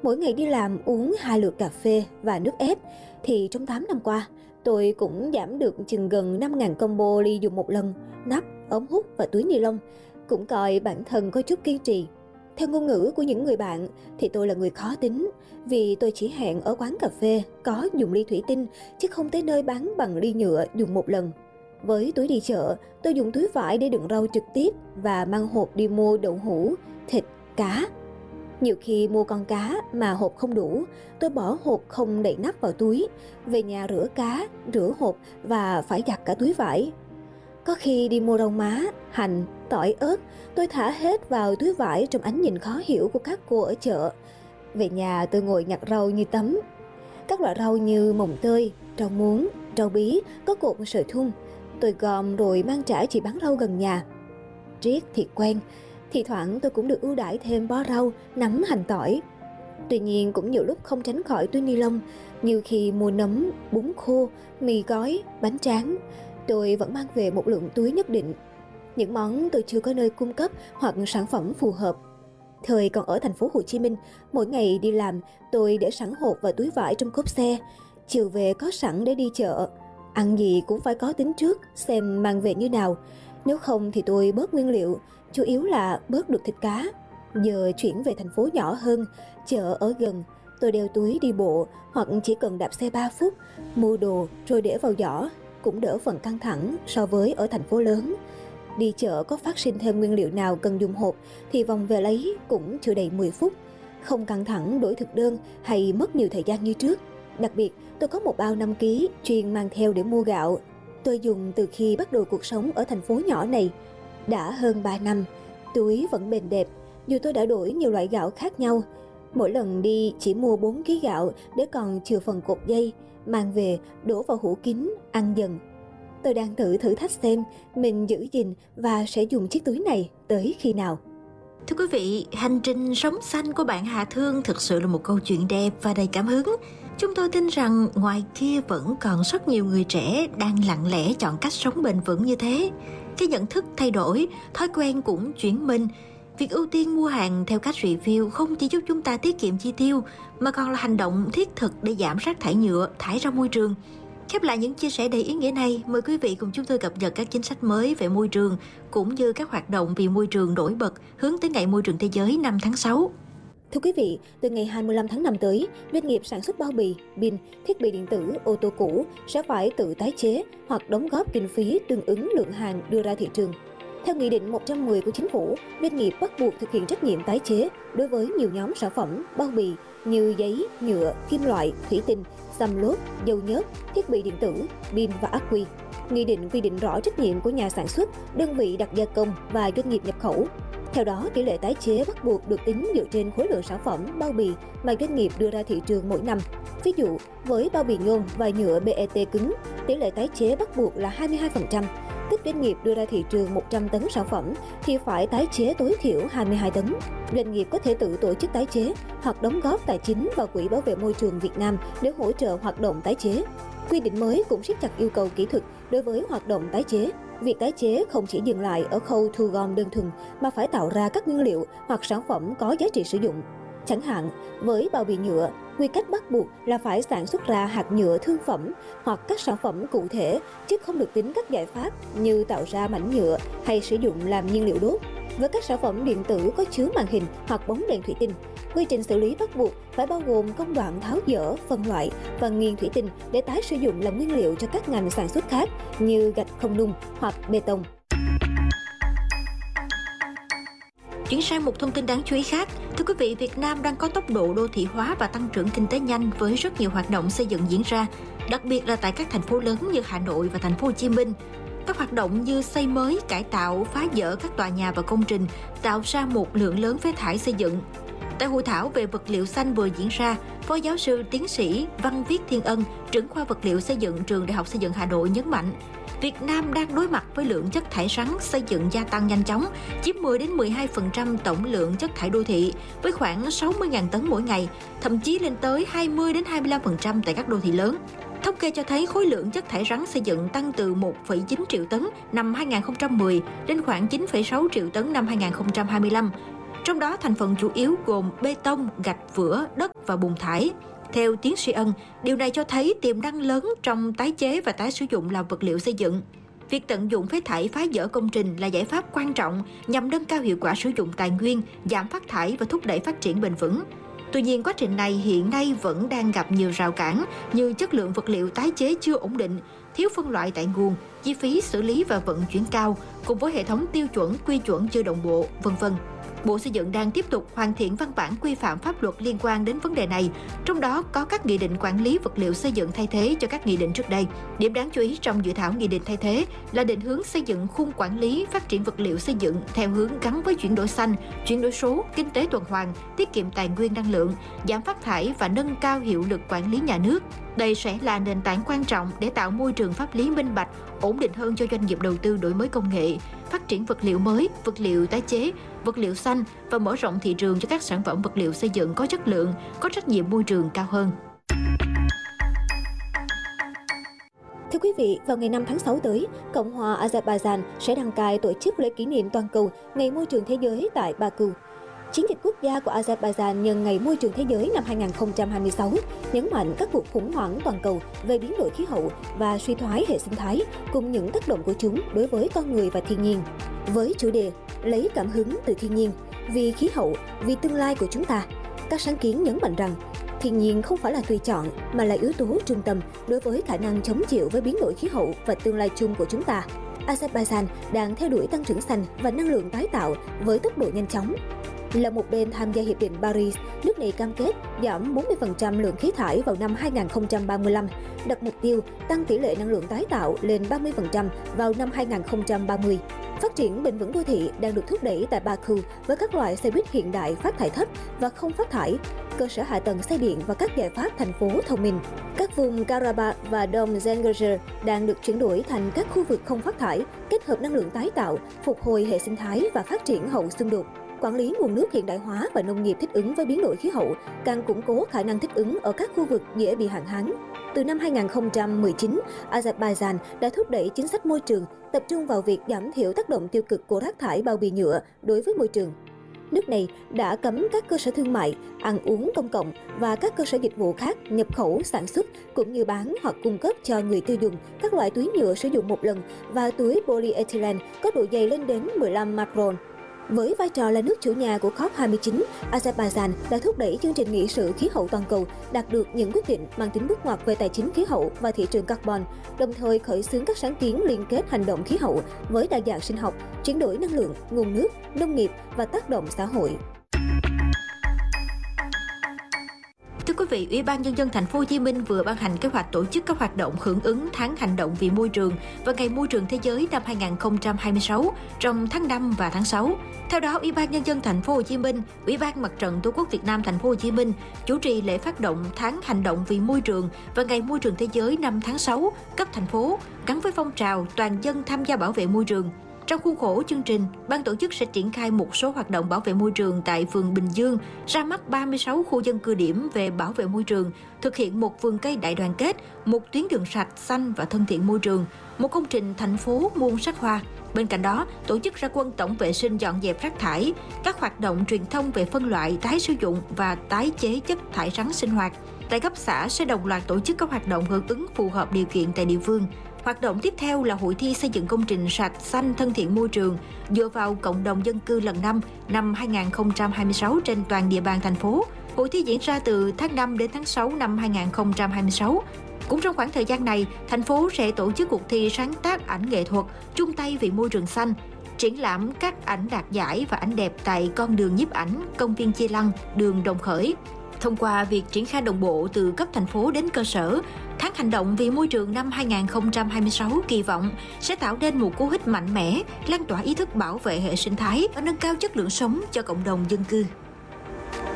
Mỗi ngày đi làm uống 2 lượt cà phê và nước ép thì trong 8 năm qua, tôi cũng giảm được chừng gần 5.000 combo ly dùng một lần, nắp, ống hút và túi ni lông. Cũng coi bản thân có chút kiên trì. Theo ngôn ngữ của những người bạn thì tôi là người khó tính, vì tôi chỉ hẹn ở quán cà phê có dùng ly thủy tinh chứ không tới nơi bán bằng ly nhựa dùng một lần. Với túi đi chợ, tôi dùng túi vải để đựng rau trực tiếp và mang hộp đi mua đậu hũ, thịt, cá. Nhiều khi mua con cá mà hộp không đủ, tôi bỏ hộp không đậy nắp vào túi, về nhà rửa cá, rửa hộp và phải giặt cả túi vải. Có khi đi mua rau má, hành, tỏi, ớt, tôi thả hết vào túi vải trong ánh nhìn khó hiểu của các cô ở chợ. Về nhà tôi ngồi nhặt rau như tắm. Các loại rau như mồng tơi, rau muống, rau bí, có cột sợi thun. Tôi gom rồi mang trả chị bán rau gần nhà. Riết thì quen, thì thoảng tôi cũng được ưu đãi thêm bó rau, nấm, hành, tỏi. Tuy nhiên cũng nhiều lúc không tránh khỏi túi ni lông, như khi mua nấm, bún khô, mì gói, bánh tráng. Tôi vẫn mang về một lượng túi nhất định. Những món tôi chưa có nơi cung cấp hoặc sản phẩm phù hợp. Thời còn ở thành phố Hồ Chí Minh, mỗi ngày đi làm tôi để sẵn hộp và túi vải trong cốp xe. Chiều về có sẵn để đi chợ. Ăn gì cũng phải có tính trước xem mang về như nào. Nếu không thì tôi bớt nguyên liệu, chủ yếu là bớt được thịt cá. Giờ chuyển về thành phố nhỏ hơn, chợ ở gần, tôi đeo túi đi bộ hoặc chỉ cần đạp xe 3 phút, mua đồ rồi để vào giỏ, cũng đỡ phần căng thẳng so với ở thành phố lớn. Đi chợ có phát sinh thêm nguyên liệu nào cần dùng hộp thì vòng về lấy cũng chưa đầy 10 phút. Không căng thẳng đổi thực đơn hay mất nhiều thời gian như trước. Đặc biệt, tôi có một bao 5 kg chuyên mang theo để mua gạo. Tôi dùng từ khi bắt đầu cuộc sống ở thành phố nhỏ này. Đã hơn 3 năm, túi vẫn bền đẹp, dù tôi đã đổi nhiều loại gạo khác nhau. Mỗi lần đi chỉ mua 4 kg gạo để còn chừa phần cột dây, mang về đổ vào hũ kín, ăn dần. Tôi đang thử thách xem mình giữ gìn và sẽ dùng chiếc túi này tới khi nào. Thưa quý vị, hành trình sống xanh của bạn Hà Thương thực sự là một câu chuyện đẹp và đầy cảm hứng. Chúng tôi tin rằng ngoài kia vẫn còn rất nhiều người trẻ đang lặng lẽ chọn cách sống bền vững như thế. Cái nhận thức thay đổi, thói quen cũng chuyển mình. Việc ưu tiên mua hàng theo cách review không chỉ giúp chúng ta tiết kiệm chi tiêu, mà còn là hành động thiết thực để giảm rác thải nhựa thải ra môi trường. Khép lại những chia sẻ đầy ý nghĩa này, mời quý vị cùng chúng tôi cập nhật các chính sách mới về môi trường, cũng như các hoạt động vì môi trường nổi bật hướng tới Ngày Môi trường Thế giới 5 tháng 6. Thưa quý vị, từ ngày 25 tháng 5 tới, doanh nghiệp sản xuất bao bì, pin, thiết bị điện tử, ô tô cũ sẽ phải tự tái chế hoặc đóng góp kinh phí tương ứng lượng hàng đưa ra thị trường. Theo Nghị định 110 của Chính phủ, doanh nghiệp bắt buộc thực hiện trách nhiệm tái chế đối với nhiều nhóm sản phẩm, bao bì như giấy, nhựa, kim loại, thủy tinh, xăm lốp, dầu nhớt, thiết bị điện tử, pin và ắc quy. Nghị định quy định rõ trách nhiệm của nhà sản xuất, đơn vị đặt gia công và doanh nghiệp nhập khẩu. Theo đó, tỷ lệ tái chế bắt buộc được tính dựa trên khối lượng sản phẩm, bao bì mà doanh nghiệp đưa ra thị trường mỗi năm. Ví dụ, với bao bì nhôm và nhựa PET cứng, tỷ lệ tái chế bắt buộc là 22%. Tức doanh nghiệp đưa ra thị trường 100 tấn sản phẩm thì phải tái chế tối thiểu 22 tấn. Doanh nghiệp có thể tự tổ chức tái chế hoặc đóng góp tài chính vào Quỹ Bảo vệ Môi trường Việt Nam để hỗ trợ hoạt động tái chế. Quy định mới cũng siết chặt yêu cầu kỹ thuật đối với hoạt động tái chế. Việc tái chế không chỉ dừng lại ở khâu thu gom đơn thuần mà phải tạo ra các nguyên liệu hoặc sản phẩm có giá trị sử dụng. Chẳng hạn, với bao bì nhựa, quy cách bắt buộc là phải sản xuất ra hạt nhựa thương phẩm hoặc các sản phẩm cụ thể, chứ không được tính các giải pháp như tạo ra mảnh nhựa hay sử dụng làm nhiên liệu đốt. Với các sản phẩm điện tử có chứa màn hình hoặc bóng đèn thủy tinh, quy trình xử lý bắt buộc phải bao gồm công đoạn tháo dỡ, phân loại và nghiền thủy tinh để tái sử dụng làm nguyên liệu cho các ngành sản xuất khác như gạch không nung hoặc bê tông. Chuyển sang một thông tin đáng chú ý khác. Thưa quý vị, Việt Nam đang có tốc độ đô thị hóa và tăng trưởng kinh tế nhanh với rất nhiều hoạt động xây dựng diễn ra, đặc biệt là tại các thành phố lớn như Hà Nội và thành phố Hồ Chí Minh. Các hoạt động như xây mới, cải tạo, phá dỡ các tòa nhà và công trình tạo ra một lượng lớn phế thải xây dựng. Tại hội thảo về vật liệu xanh vừa diễn ra, Phó giáo sư tiến sĩ Văn Viết Thiên Ân, trưởng khoa vật liệu xây dựng trường Đại học Xây dựng Hà Nội nhấn mạnh, Việt Nam đang đối mặt với lượng chất thải rắn xây dựng gia tăng nhanh chóng, chiếm 10-12% tổng lượng chất thải đô thị, với khoảng 60.000 tấn mỗi ngày, thậm chí lên tới 20-25% tại các đô thị lớn. Thống kê cho thấy khối lượng chất thải rắn xây dựng tăng từ 1,9 triệu tấn năm 2010 đến khoảng 9,6 triệu tấn năm 2025. trong đó thành phần chủ yếu gồm bê tông, gạch, vữa, đất và bùn thải. Theo tiến sĩ Ân, điều này cho thấy tiềm năng lớn trong tái chế và tái sử dụng làm vật liệu xây dựng. Việc tận dụng phế thải phá dỡ công trình là giải pháp quan trọng nhằm nâng cao hiệu quả sử dụng tài nguyên, giảm phát thải và thúc đẩy phát triển bền vững. Tuy nhiên, quá trình này hiện nay vẫn đang gặp nhiều rào cản như chất lượng vật liệu tái chế chưa ổn định, thiếu phân loại tại nguồn, chi phí xử lý và vận chuyển cao, cùng với hệ thống tiêu chuẩn, quy chuẩn chưa đồng bộ, v.v. Bộ Xây dựng đang tiếp tục hoàn thiện văn bản quy phạm pháp luật liên quan đến vấn đề này, trong đó có các nghị định quản lý vật liệu xây dựng thay thế cho các nghị định trước đây. Điểm đáng chú ý trong dự thảo nghị định thay thế là định hướng xây dựng khung quản lý phát triển vật liệu xây dựng theo hướng gắn với chuyển đổi xanh, chuyển đổi số, kinh tế tuần hoàn, tiết kiệm tài nguyên năng lượng, giảm phát thải và nâng cao hiệu lực quản lý nhà nước. Đây sẽ là nền tảng quan trọng để tạo môi trường pháp lý minh bạch, ổn định hơn cho doanh nghiệp đầu tư đổi mới công nghệ, phát triển vật liệu mới, vật liệu tái chế, vật liệu xanh và mở rộng thị trường cho các sản phẩm vật liệu xây dựng có chất lượng, có trách nhiệm môi trường cao hơn. Thưa quý vị, vào ngày 5 tháng 6 tới, Cộng hòa Azerbaijan sẽ đăng cai tổ chức lễ kỷ niệm toàn cầu Ngày Môi trường Thế giới tại Baku. Chiến dịch quốc gia của Azerbaijan nhân Ngày Môi trường Thế giới năm 2026 nhấn mạnh các cuộc khủng hoảng toàn cầu về biến đổi khí hậu và suy thoái hệ sinh thái cùng những tác động của chúng đối với con người và thiên nhiên. Với chủ đề lấy cảm hứng từ thiên nhiên, vì khí hậu, vì tương lai của chúng ta, các sáng kiến nhấn mạnh rằng thiên nhiên không phải là tùy chọn mà là yếu tố trung tâm đối với khả năng chống chịu với biến đổi khí hậu và tương lai chung của chúng ta. Azerbaijan đang theo đuổi tăng trưởng xanh và năng lượng tái tạo với tốc độ nhanh chóng. Là một bên tham gia Hiệp định Paris, nước này cam kết giảm 40% lượng khí thải vào năm 2035, đặt mục tiêu tăng tỷ lệ năng lượng tái tạo lên 30% vào năm 2030. Phát triển bền vững đô thị đang được thúc đẩy tại Baku với các loại xe buýt hiện đại phát thải thấp và không phát thải, cơ sở hạ tầng xe điện và các giải pháp thành phố thông minh. Các vùng Karabakh và Dom Zengerzer đang được chuyển đổi thành các khu vực không phát thải, kết hợp năng lượng tái tạo, phục hồi hệ sinh thái và phát triển hậu xung đột. Quản lý nguồn nước hiện đại hóa và nông nghiệp thích ứng với biến đổi khí hậu càng củng cố khả năng thích ứng ở các khu vực dễ bị hạn hán. Từ năm 2019, Azerbaijan đã thúc đẩy chính sách môi trường, tập trung vào việc giảm thiểu tác động tiêu cực của rác thải bao bì nhựa đối với môi trường. Nước này đã cấm các cơ sở thương mại, ăn uống công cộng và các cơ sở dịch vụ khác nhập khẩu, sản xuất cũng như bán hoặc cung cấp cho người tiêu dùng các loại túi nhựa sử dụng một lần và túi polyethylene có độ dày lên đến 15 micron. Với vai trò là nước chủ nhà của COP29, Azerbaijan đã thúc đẩy chương trình nghị sự khí hậu toàn cầu, đạt được những quyết định mang tính bước ngoặt về tài chính khí hậu và thị trường carbon, đồng thời khởi xướng các sáng kiến liên kết hành động khí hậu với đa dạng sinh học, chuyển đổi năng lượng, nguồn nước, nông nghiệp và tác động xã hội. Thưa quý vị, Ủy ban Nhân dân Thành phố Hồ Chí Minh vừa ban hành kế hoạch tổ chức các hoạt động hưởng ứng tháng hành động vì môi trường và Ngày Môi trường Thế giới năm 2026 trong tháng 5 và tháng 6. Theo đó, Ủy ban Nhân dân Thành phố Hồ Chí Minh, Ủy ban Mặt trận Tổ quốc Việt Nam Thành phố Hồ Chí Minh chủ trì lễ phát động tháng hành động vì môi trường và Ngày Môi trường Thế giới năm tháng 6 cấp thành phố gắn với phong trào toàn dân tham gia bảo vệ môi trường. Trong khuôn khổ chương trình, ban tổ chức sẽ triển khai một số hoạt động bảo vệ môi trường tại phường Bình Dương, ra mắt 36 khu dân cư điểm về bảo vệ môi trường, thực hiện một vườn cây đại đoàn kết, một tuyến đường sạch, xanh và thân thiện môi trường, một công trình thành phố muôn sắc hoa. Bên cạnh đó, tổ chức ra quân tổng vệ sinh dọn dẹp rác thải, các hoạt động truyền thông về phân loại, tái sử dụng và tái chế chất thải rắn sinh hoạt. Tại cấp xã sẽ đồng loạt tổ chức các hoạt động hưởng ứng phù hợp điều kiện tại địa phương. Hoạt động tiếp theo là hội thi xây dựng công trình sạch, xanh, thân thiện môi trường dựa vào cộng đồng dân cư lần 5 năm 2026 trên toàn địa bàn thành phố. Hội thi diễn ra từ tháng 5 đến tháng 6 năm 2026. Cũng trong khoảng thời gian này, thành phố sẽ tổ chức cuộc thi sáng tác ảnh nghệ thuật chung tay vì môi trường xanh, triển lãm các ảnh đạt giải và ảnh đẹp tại con đường nhiếp ảnh, công viên Chi Lăng, đường Đồng Khởi. Thông qua việc triển khai đồng bộ từ cấp thành phố đến cơ sở, tháng hành động vì môi trường năm 2026 kỳ vọng sẽ tạo nên một cú hích mạnh mẽ, lan tỏa ý thức bảo vệ hệ sinh thái và nâng cao chất lượng sống cho cộng đồng dân cư.